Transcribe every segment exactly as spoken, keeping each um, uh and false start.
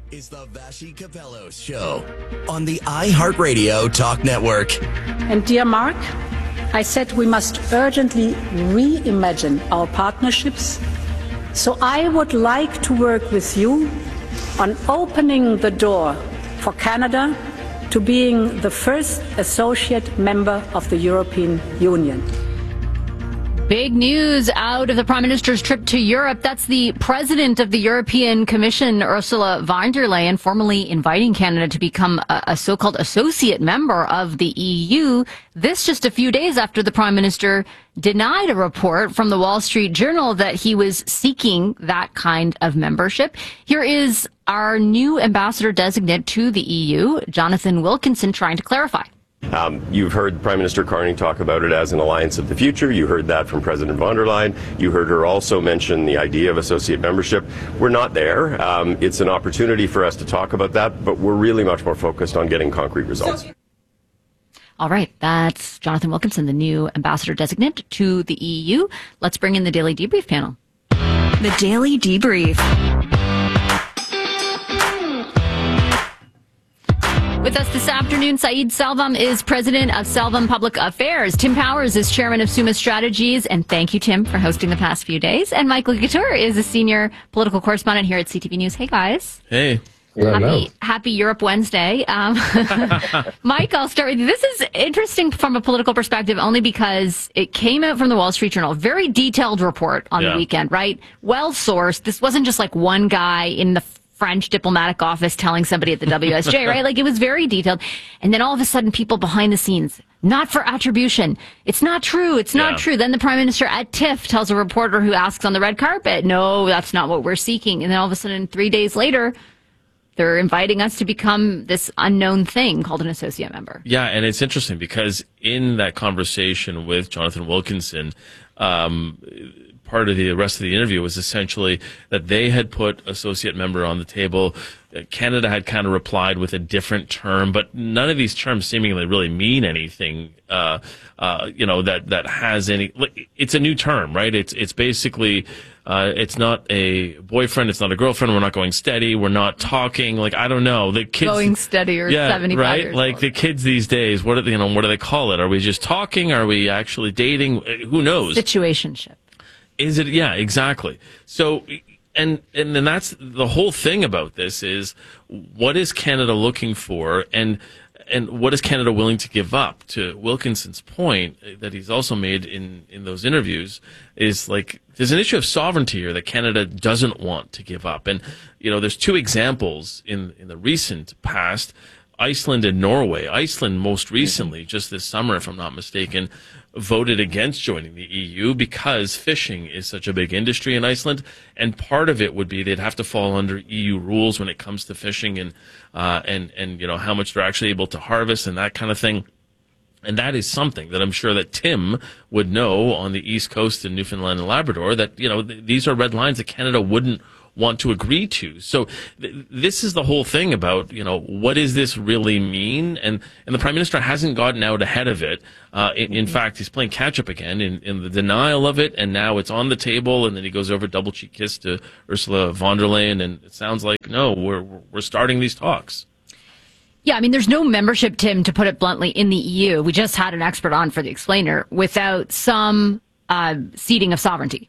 is the Vassy Capelos Show on the iHeartRadio Talk Network. And dear Mark, I said we must urgently reimagine our partnerships. So I would like to work with you on opening the door for Canada to being the first associate member of the European Union. Big news out of the Prime Minister's trip to Europe. That's the President of the European Commission, Ursula von der Leyen, formally inviting Canada to become a, a so-called associate member of the E U. This just a few days after the Prime Minister denied a report from the Wall Street Journal that he was seeking that kind of membership. Here is our new ambassador designate to the E U, Jonathan Wilkinson, trying to clarify. Um, you've heard Prime Minister Carney talk about it as an alliance of the future. You heard that from President von der Leyen. You heard her also mention the idea of associate membership. We're not there. Um, it's an opportunity for us to talk about that, but we're really much more focused on getting concrete results. All right, that's Jonathan Wilkinson, the new ambassador designate to the E U. Let's bring in the Daily Debrief panel. The Daily Debrief. With us this afternoon, Saeed Selvam is president of Selvam Public Affairs. Tim Powers is chairman of Summa Strategies. And thank you, Tim, for hosting the past few days. And Michael Couture is a senior political correspondent here at C T V News. Hey, guys. Hey. Happy, happy Europe Wednesday. Um, Mike, I'll start with you. This is interesting from a political perspective only because it came out from the Wall Street Journal. Very detailed report on yeah. the weekend, right? Well-sourced. This wasn't just like one guy in the French diplomatic office telling somebody at the W S J, right? Like, it was very detailed. And then all of a sudden, people behind the scenes, not for attribution. It's not true. It's not yeah. true. Then the Prime Minister at TIFF tells a reporter who asks on the red carpet, no, that's not what we're seeking. And then all of a sudden, three days later, they're inviting us to become this unknown thing called an associate member. Yeah, and it's interesting because in that conversation with Jonathan Wilkinson, um, part of the rest of the interview was essentially that they had put associate member on the table. Canada had kind of replied with a different term, but none of these terms seemingly really mean anything, uh, uh, you know, that, that has any, it's a new term, right? It's, it's basically, uh, it's not a boyfriend. It's not a girlfriend. We're not going steady. We're not talking. Like, I don't know. The kids. Going steady or yeah, seventy-five right? years Like old. the kids these days, what do they, you know, what do they call it? Are we just talking? Are we actually dating? Who knows? Situationship. Is it? Yeah, exactly. So, and, and then that's the whole thing about this is what is Canada looking for and, and what is Canada willing to give up? To Wilkinson's point that he's also made in, in those interviews is like, there's an issue of sovereignty here that Canada doesn't want to give up. And, you know, there's two examples in, in the recent past, Iceland and Norway. Iceland most recently, just this summer, if I'm not mistaken, voted against joining the E U because fishing is such a big industry in Iceland, and part of it would be they'd have to fall under E U rules when it comes to fishing and uh, and and you know how much they're actually able to harvest and that kind of thing. And that is something that I'm sure that Tim would know on the East Coast in Newfoundland and Labrador that you know th- these are red lines that Canada wouldn't want to agree to. So th- this is the whole thing about, you know, what does this really mean? And and the Prime Minister hasn't gotten out ahead of it. Uh, in, in fact, he's playing catch up again in, in the denial of it, and now it's on the table, and then he goes over double cheek kiss to Ursula von der Leyen, and it sounds like, no, we're we're starting these talks. Yeah, I mean, there's no membership, Tim, to put it bluntly, in the E U. We just had an expert on for the Explainer without some uh, ceding of sovereignty.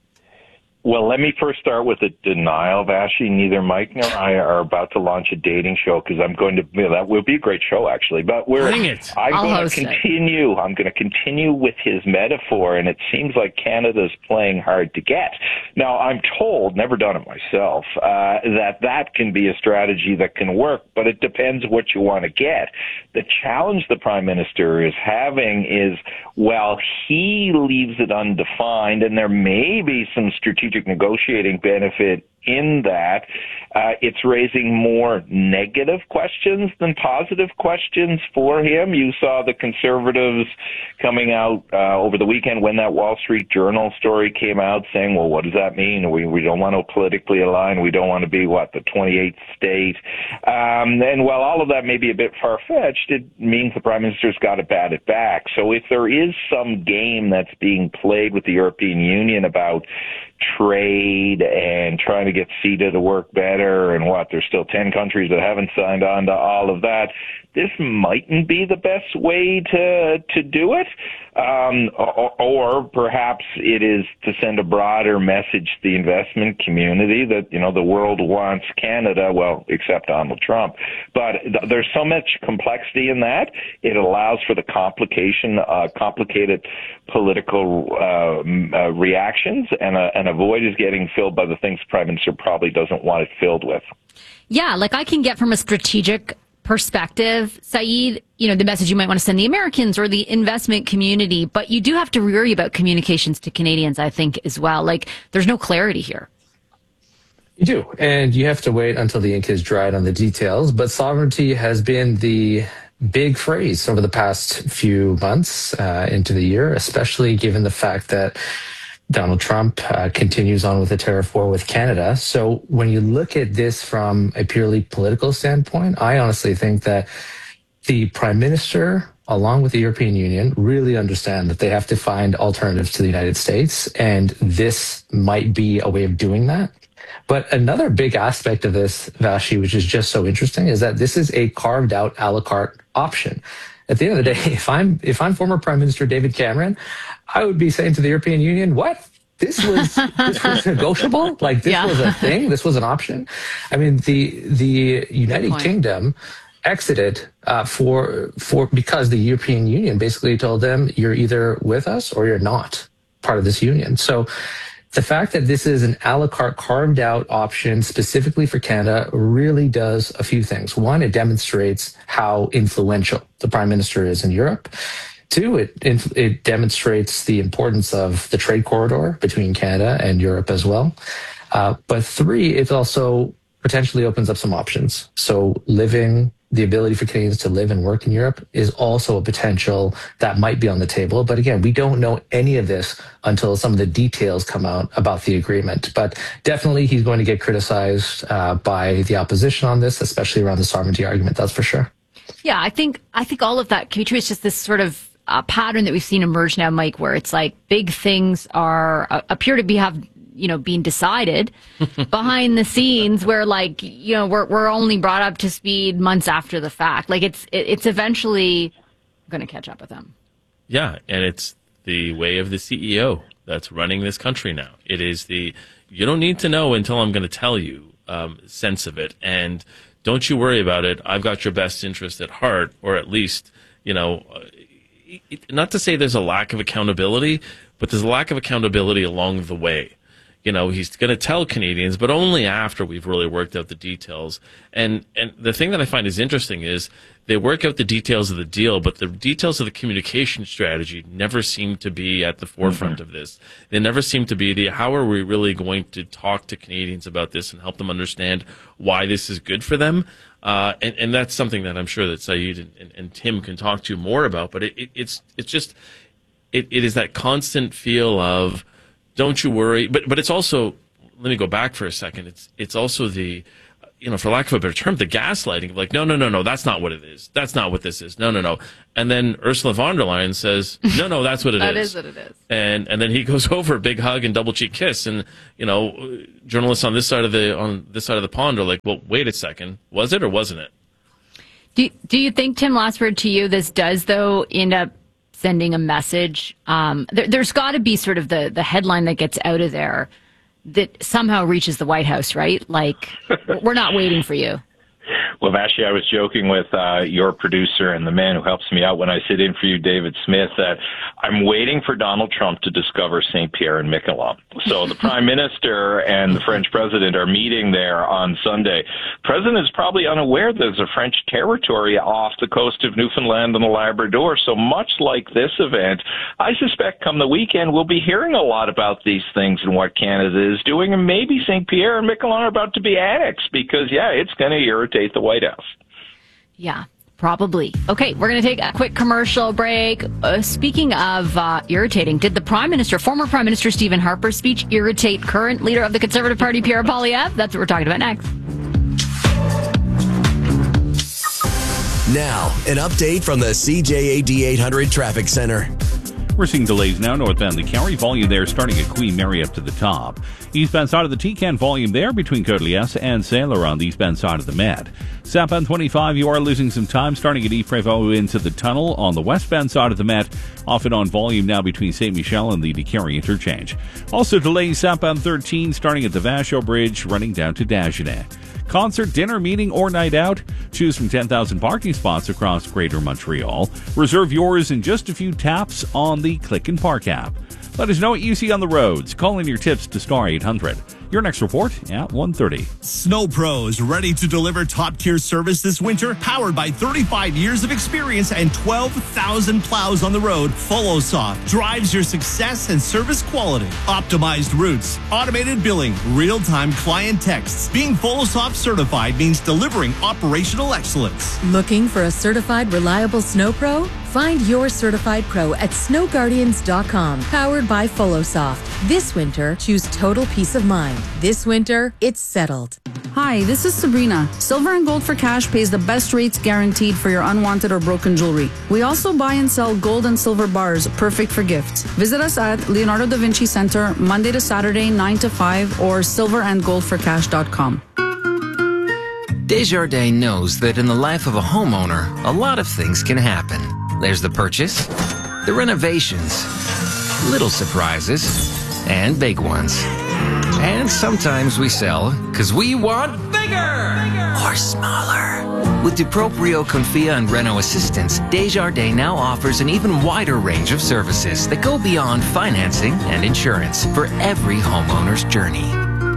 Well, let me first start with a denial, Vassy. Neither Mike nor I are about to launch a dating show because I'm going to. You know, that will be a great show, actually. But we're. Bring it. I'm I'll going to continue. It. I'm going to continue with his metaphor, and it seems like Canada's playing hard to get. Now, I'm told, never done it myself, uh, that that can be a strategy that can work, but it depends what you want to get. The challenge the Prime Minister is having is, well, he leaves it undefined, and there may be some strategic negotiating benefit in that. Uh, it's raising more negative questions than positive questions for him. You saw the Conservatives coming out uh, over the weekend when that Wall Street Journal story came out saying, well, what does that mean? We we don't want to politically align. We don't want to be, what, the twenty-eighth state. Um, and while all of that may be a bit far-fetched, it means the Prime Minister's got to bat it back. So if there is some game that's being played with the European Union about trade and trying to get CETA to work better, and what, there's still ten countries that haven't signed on to all of that. This mightn't be the best way to to do it, um, or, or perhaps it is to send a broader message to the investment community that, you know, the world wants Canada, well, except Donald Trump. But th- there's so much complexity in that. It allows for the complication, uh, complicated political uh, uh, reactions, and a, and a void is getting filled by the things the Prime Minister probably doesn't want it filled with. Yeah, like I can get from a strategic perspective, Saeed, you know, the message you might want to send the Americans or the investment community, but you do have to worry about communications to Canadians, I think, as well. Like, there's no clarity here. You do, and you have to wait until the ink is dried on the details, but sovereignty has been the big phrase over the past few months uh, into the year, especially given the fact that Donald Trump uh, continues on with the tariff war with Canada. So when you look at this from a purely political standpoint, I honestly think that the Prime Minister, along with the European Union, really understand that they have to find alternatives to the United States, and this might be a way of doing that. But another big aspect of this, Vashi, which is just so interesting, is that this is a carved out a la carte option. At the end of the day, if I'm if I'm former Prime Minister David Cameron, I would be saying to the European Union, what? This was this was negotiable? Like, this yeah. was a thing? This was an option? I mean, the the United Kingdom exited uh, for for because the European Union basically told them, you're either with us or you're not part of this union. So the fact that this is an a la carte carved out option specifically for Canada really does a few things. One, it demonstrates how influential the Prime Minister is in Europe. Two, it it demonstrates the importance of the trade corridor between Canada and Europe as well. Uh, but three, it also potentially opens up some options. So living, the ability for Canadians to live and work in Europe is also a potential that might be on the table. But again, we don't know any of this until some of the details come out about the agreement. But definitely he's going to get criticized uh, by the opposition on this, especially around the sovereignty argument, that's for sure. Yeah, I think I think all of that can be true. It's just this sort of uh, pattern that we've seen emerge now, Mike, where it's like big things are uh, appear to be have you know, being decided behind the scenes, where like, you know, we're we're only brought up to speed months after the fact. Like it's it's eventually going to catch up with them. Yeah, and it's the way of the C E O that's running this country now. It is the you don't need to know until I'm going to tell you um, sense of it, and don't you worry about it. I've got your best interest at heart, or at least, you know, it, not to say there's a lack of accountability, but there's a lack of accountability along the way. You know, he's going to tell Canadians, but only after we've really worked out the details. And and the thing that I find is interesting is they work out the details of the deal, but the details of the communication strategy never seem to be at the forefront mm-hmm. of this. They never seem to be the how are we really going to talk to Canadians about this and help them understand why this is good for them. Uh, and, and that's something that I'm sure that Saeed and, and, and Tim can talk to you more about. But it, it, it's it's just it, it is that constant feel of, don't you worry, but but it's also, let me go back for a second. It's it's also the, you know, for lack of a better term, the gaslighting of like, no, no, no, no, that's not what it is. That's not what this is. No, no, no. And then Ursula von der Leyen says, no, no, that's what it that is. That is what it is. And and then he goes over, big hug and double cheek kiss, and you know, journalists on this side of the on this side of the pond are like, well, wait a second, was it or wasn't it? Do do you think, Tim, last word to you, this does though end up sending a message? Um, there, there's got to be sort of the, the headline that gets out of there that somehow reaches the White House, right? Like, we're not waiting for you. Well, Vashi, I was joking with uh, your producer and the man who helps me out when I sit in for you, David Smith, that I'm waiting for Donald Trump to discover Saint Pierre and Miquelon. So the Prime Minister and the French President are meeting there on Sunday. The President is probably unaware there's a French territory off the coast of Newfoundland and the Labrador. So much like this event, I suspect come the weekend we'll be hearing a lot about these things and what Canada is doing, and maybe Saint Pierre and Miquelon are about to be annexed because, yeah, it's going to irritate the White House. Yeah, probably. Okay, we're going to take a quick commercial break. Uh, speaking of uh, irritating, did the Prime Minister, former Prime Minister Stephen Harper's speech irritate current leader of the Conservative Party, Pierre Poilievre? That's what we're talking about next. Now, an update from the C J A D eight hundred Traffic Center. We're seeing delays now northbound the Carry. Volume there starting at Queen Mary up to the top. Eastbound side of the T-Can volume there between Côte-Liesse and Sailor on the eastbound side of the Med. Southbound twenty-five, you are losing some time starting at Yves-Prévost into the tunnel on the westbound side of the Met. Off and on volume now between Saint Michel and the DeCarry interchange. Also delays southbound thirteen starting at the Vachon Bridge running down to Dagenet. Concert, dinner, meeting, or night out? Choose from ten thousand parking spots across Greater Montreal. Reserve yours in just a few taps on the Click and Park app. Let us know what you see on the roads. Call in your tips to star eight hundred. Your next report at one thirty. Snow Pros, ready to deliver top-tier service this winter? Powered by thirty-five years of experience and twelve thousand plows on the road, FollowSoft drives your success and service quality. Optimized routes, automated billing, real-time client texts. Being FollowSoft certified means delivering operational excellence. Looking for a certified, reliable Snow Pro? Find your certified pro at snow guardians dot com. Powered by FollowSoft. This winter, choose total peace of mind. This winter, it's settled. Hi, this is Sabrina. Silver and Gold for Cash pays the best rates guaranteed for your unwanted or broken jewelry. We also buy and sell gold and silver bars, perfect for gifts. Visit us at Leonardo da Vinci Center, Monday to Saturday, nine to five, or silver and gold for cash dot com. Desjardins knows that in the life of a homeowner, a lot of things can happen. There's the purchase, the renovations, little surprises, and big ones. And sometimes we sell because we want bigger, bigger or smaller. With DuProprio, Confia, and Reno Assistance, Desjardins now offers an even wider range of services that go beyond financing and insurance for every homeowner's journey.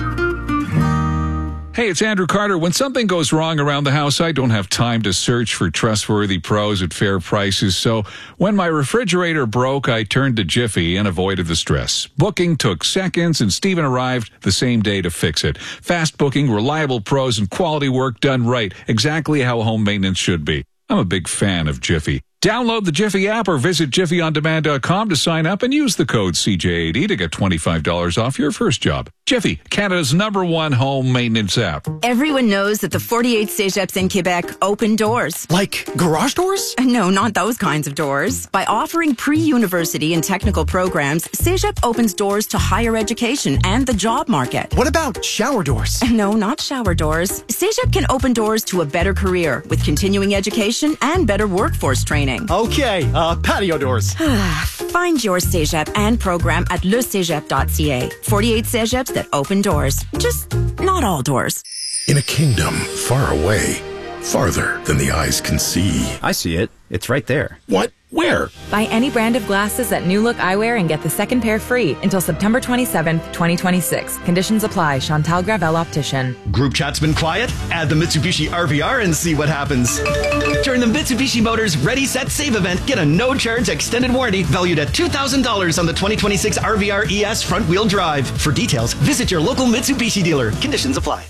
Hey, it's Andrew Carter. When something goes wrong around the house, I don't have time to search for trustworthy pros at fair prices. So when my refrigerator broke, I turned to Jiffy and avoided the stress. Booking took seconds, and Steven arrived the same day to fix it. Fast booking, reliable pros, and quality work done right. Exactly how home maintenance should be. I'm a big fan of Jiffy. Download the Jiffy app or visit jiffy on demand dot com to sign up and use the code C J eighty to get twenty-five dollars off your first job. Jiffy, Canada's number one home maintenance app. Everyone knows that the forty-eight cégeps in Quebec open doors. Like garage doors? No, not those kinds of doors. By offering pre-university and technical programs, Cégep opens doors to higher education and the job market. What about shower doors? No, not shower doors. Cégep can open doors to a better career with continuing education and better workforce training. Okay, uh, patio doors. Find your Cégep and program at le cégep dot c a. forty-eight Cégeps that open doors. Just not all doors. In a kingdom far away, farther than the eyes can see. I see it. It's right there. What? Where? Buy any brand of glasses at New Look Eyewear and get the second pair free until September twenty-seventh, twenty twenty-six. Conditions apply. Chantal Gravel Optician. Group chat's been quiet? Add the Mitsubishi R V R and see what happens. During the Mitsubishi Motors Ready, Set, Save event, get a no-charge extended warranty valued at two thousand dollars on the twenty twenty-six R V R E S front-wheel drive. For details, visit your local Mitsubishi dealer. Conditions apply.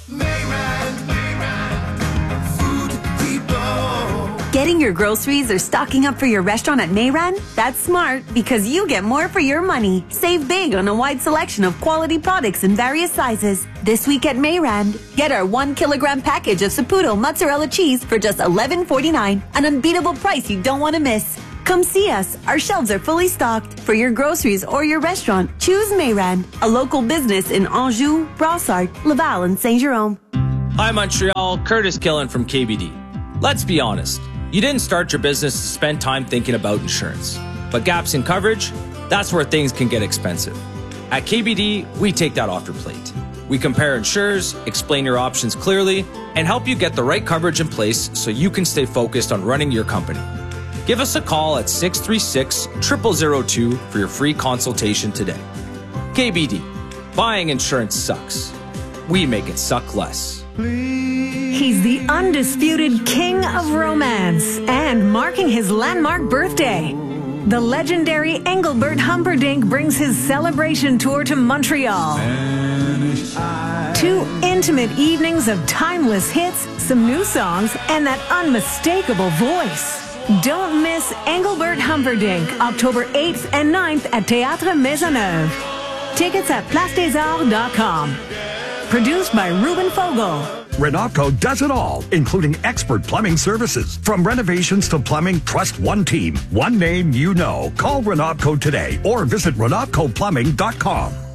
Getting your groceries or stocking up for your restaurant at Mayran? That's smart because you get more for your money. Save big on a wide selection of quality products in various sizes. This week at Mayran, get our one kilogram package of Saputo mozzarella cheese for just eleven forty-nine, an unbeatable price you don't want to miss. Come see us. Our shelves are fully stocked. For your groceries or your restaurant, choose Mayran, a local business in Anjou, Brossard, Laval, and Saint-Jérôme. Hi, Montreal. Curtis Killen from K B D. Let's be honest. You didn't start your business to spend time thinking about insurance. But gaps in coverage, that's where things can get expensive. At K B D, we take that off your plate. We compare insurers, explain your options clearly, and help you get the right coverage in place so you can stay focused on running your company. Give us a call at six three six, zero zero zero two for your free consultation today. K B D, buying insurance sucks. We make it suck less. He's the undisputed king of romance and marking his landmark birthday. The legendary Engelbert Humperdinck brings his celebration tour to Montreal. Two intimate evenings of timeless hits, some new songs, and that unmistakable voice. Don't miss Engelbert Humperdinck, October eighth and ninth at Théâtre Maisonneuve. Tickets at place des arts dot com. Produced by Ruben Fogel. Renopco does it all, including expert plumbing services. From renovations to plumbing, trust one team, one name you know. Call Renopco today or visit renopco plumbing dot com.